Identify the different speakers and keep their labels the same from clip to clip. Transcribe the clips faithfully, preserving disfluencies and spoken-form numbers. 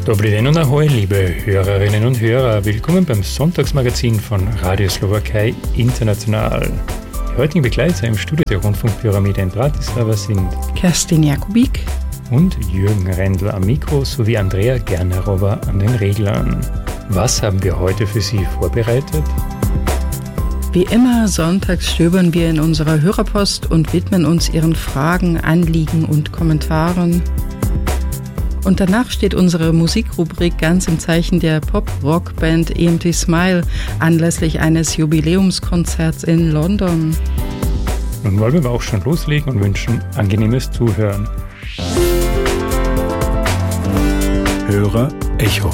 Speaker 1: Dobrý den und ahoj, liebe Hörerinnen und Hörer. Willkommen beim Sonntagsmagazin von Radio Slowakei International. Die heutigen Begleiter im Studio der Rundfunkpyramide in Bratislava sind
Speaker 2: Kerstin Jakubik
Speaker 1: und Jürgen Rendl am Mikro sowie Andrea Gernerowa an den Reglern. Was haben wir heute für Sie vorbereitet?
Speaker 2: Wie immer, sonntags stöbern wir in unserer Hörerpost und widmen uns Ihren Fragen, Anliegen und Kommentaren. Und danach steht unsere Musikrubrik ganz im Zeichen der Pop-Rock-Band E M T Smile anlässlich eines Jubiläumskonzerts in London.
Speaker 1: Nun wollen wir aber auch schon loslegen und wünschen angenehmes Zuhören. Hörer Echo.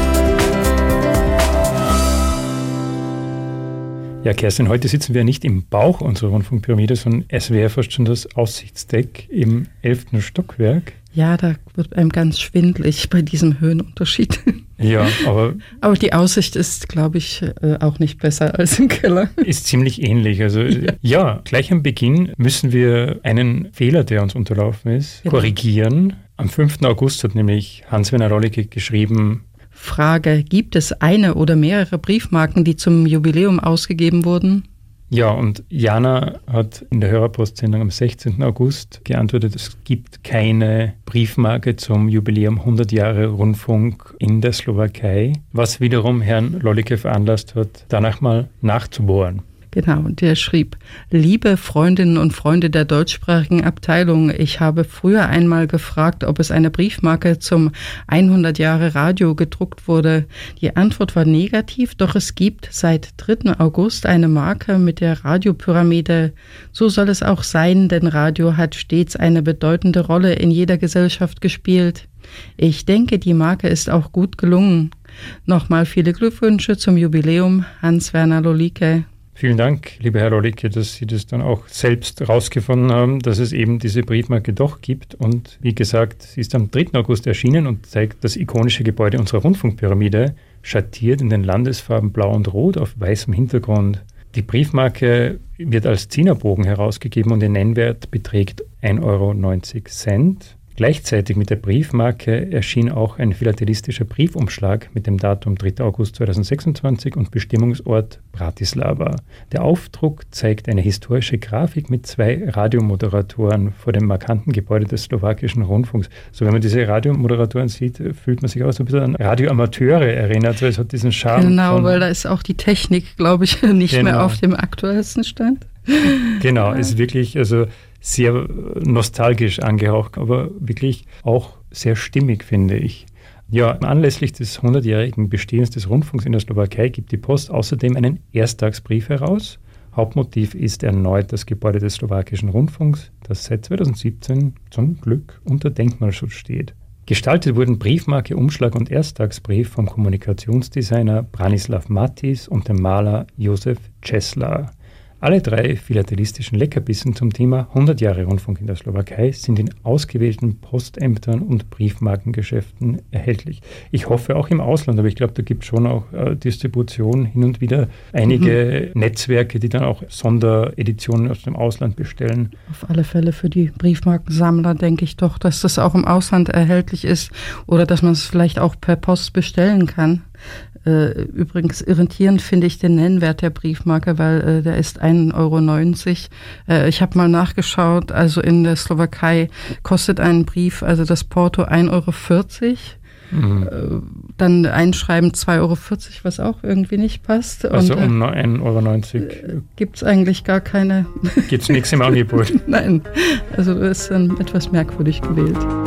Speaker 1: Ja, Kerstin, heute sitzen wir nicht im Bauch unserer Rundfunkpyramide, sondern es wäre fast schon das Aussichtsdeck im elften Stockwerk.
Speaker 2: Ja, da wird einem ganz schwindelig bei diesem Höhenunterschied.
Speaker 1: Ja, aber...
Speaker 2: aber die Aussicht ist, glaube ich, auch nicht besser als im Keller.
Speaker 1: Ist ziemlich ähnlich. Also ja, ja gleich am Beginn müssen wir einen Fehler, der uns unterlaufen ist, genau. korrigieren. Am fünften August hat nämlich Hans-Werner Rollicke geschrieben...
Speaker 2: Frage, gibt es eine oder mehrere Briefmarken, die zum Jubiläum ausgegeben wurden?
Speaker 1: Ja, und Jana hat in der Hörerpostsendung am sechzehnten August geantwortet, es gibt keine Briefmarke zum Jubiläum hundert Jahre Rundfunk in der Slowakei, was wiederum Herrn Rollicke veranlasst hat, danach mal nachzubohren.
Speaker 2: Genau, und der schrieb, liebe Freundinnen und Freunde der deutschsprachigen Abteilung, ich habe früher einmal gefragt, ob es eine Briefmarke zum hundert Jahre Radio gedruckt wurde. Die Antwort war negativ, doch es gibt seit dritten August eine Marke mit der Radiopyramide. So soll es auch sein, denn Radio hat stets eine bedeutende Rolle in jeder Gesellschaft gespielt. Ich denke, die Marke ist auch gut gelungen. Nochmal viele Glückwünsche zum Jubiläum, Hans-Werner Rollicke.
Speaker 1: Vielen Dank, lieber Herr Rollicke, dass Sie das dann auch selbst herausgefunden haben, dass es eben diese Briefmarke doch gibt. Und wie gesagt, sie ist am dritten August erschienen und zeigt das ikonische Gebäude unserer Rundfunkpyramide, schattiert in den Landesfarben Blau und Rot auf weißem Hintergrund. Die Briefmarke wird als Zehnerbogen herausgegeben und ihr Nennwert beträgt ein Euro neunzig. Gleichzeitig mit der Briefmarke erschien auch ein philatelistischer Briefumschlag mit dem Datum dritter August zweitausendsechsundzwanzig und Bestimmungsort Bratislava. Der Aufdruck zeigt eine historische Grafik mit zwei Radiomoderatoren vor dem markanten Gebäude des slowakischen Rundfunks. So, wenn man diese Radiomoderatoren sieht, fühlt man sich auch so ein bisschen an Radioamateure erinnert, weil es hat diesen Charme.
Speaker 2: Genau, weil da ist auch die Technik, glaube ich, nicht genau. mehr auf dem aktuellsten Stand.
Speaker 1: Genau, ja. Ist wirklich, also sehr nostalgisch angehaucht, aber wirklich auch sehr stimmig, finde ich. Ja, anlässlich des hundertjährigen Bestehens des Rundfunks in der Slowakei gibt die Post außerdem einen Ersttagsbrief heraus. Hauptmotiv ist erneut das Gebäude des slowakischen Rundfunks, das seit zweitausendsiebzehn zum Glück unter Denkmalschutz steht. Gestaltet wurden Briefmarke, Umschlag und Ersttagsbrief vom Kommunikationsdesigner Branislav Matis und dem Maler Josef Česlar. Alle drei philatelistischen Leckerbissen zum Thema hundert Jahre Rundfunk in der Slowakei sind in ausgewählten Postämtern und Briefmarkengeschäften erhältlich. Ich hoffe auch im Ausland, aber ich glaube, da gibt es schon auch äh, Distribution hin und wieder. Einige mhm. Netzwerke, die dann auch Sondereditionen aus dem Ausland bestellen.
Speaker 2: Auf alle Fälle für die Briefmarkensammler denke ich doch, dass das auch im Ausland erhältlich ist oder dass man es vielleicht auch per Post bestellen kann. Übrigens irritierend finde ich den Nennwert der Briefmarke, weil äh, der ist ein Euro neunzig. Äh, ich habe mal nachgeschaut, also in der Slowakei kostet ein Brief, also das Porto ein Euro vierzig. Mhm. Äh, dann Einschreiben zwei Euro vierzig, was auch irgendwie nicht passt.
Speaker 1: Also
Speaker 2: und,
Speaker 1: um ein Euro neunzig.
Speaker 2: Äh, gibt es eigentlich gar keine...
Speaker 1: Gibt es nichts im Angebot?
Speaker 2: Nein, also das ist dann etwas merkwürdig gewählt.